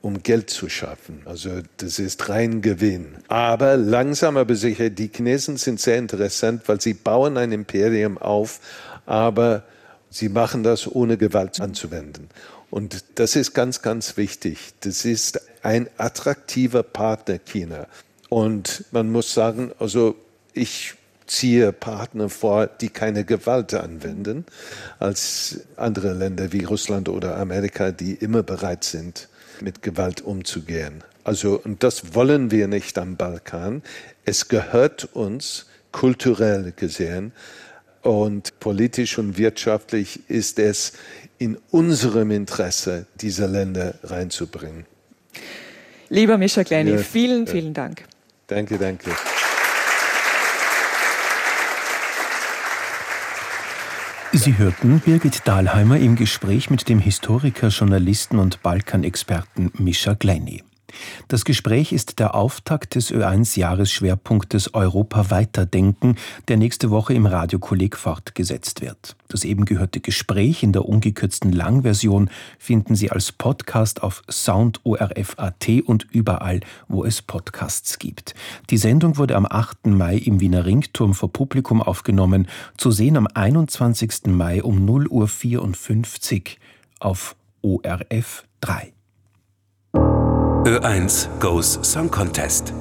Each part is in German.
um Geld zu schaffen. Also das ist rein Gewinn. Aber langsam aber sicher, die Chinesen sind sehr interessant, weil sie bauen ein Imperium auf, aber sie machen das ohne Gewalt anzuwenden. Und das ist ganz, ganz wichtig. Das ist ein attraktiver Partner, China. Und man muss sagen, also ich ziehe Partner vor, die keine Gewalt anwenden, als andere Länder wie Russland oder Amerika, die immer bereit sind, mit Gewalt umzugehen. Also, und das wollen wir nicht am Balkan. Es gehört uns kulturell gesehen und politisch und wirtschaftlich ist es in unserem Interesse, diese Länder reinzubringen. Lieber Mischa Kleini, vielen Dank. Danke. Sie hörten Birgit Dahlheimer im Gespräch mit dem Historiker, Journalisten und Balkanexperten Mischa Kleini. Das Gespräch ist der Auftakt des Ö1-Jahresschwerpunktes Europa weiterdenken, der nächste Woche im Radiokolleg fortgesetzt wird. Das eben gehörte Gespräch in der ungekürzten Langversion finden Sie als Podcast auf soundorf.at und überall, wo es Podcasts gibt. Die Sendung wurde am 8. Mai im Wiener Ringturm vor Publikum aufgenommen, zu sehen am 21. Mai um 0:54 Uhr auf ORF 3. Ö1 Goes Song Contest.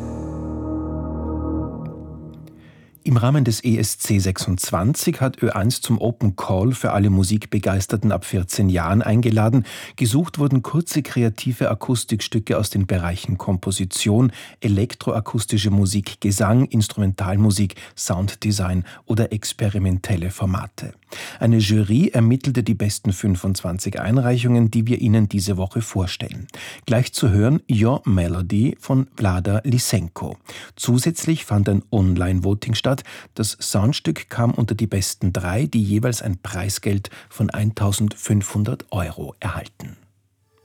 Im Rahmen des ESC 26 hat Ö1 zum Open Call für alle Musikbegeisterten ab 14 Jahren eingeladen. Gesucht wurden kurze kreative Akustikstücke aus den Bereichen Komposition, elektroakustische Musik, Gesang, Instrumentalmusik, Sounddesign oder experimentelle Formate. Eine Jury ermittelte die besten 25 Einreichungen, die wir Ihnen diese Woche vorstellen. Gleich zu hören Your Melody von Vlada Lysenko. Zusätzlich fand ein Online-Voting statt. Das Soundstück kam unter die besten 3, die jeweils ein Preisgeld von 1.500 € erhalten.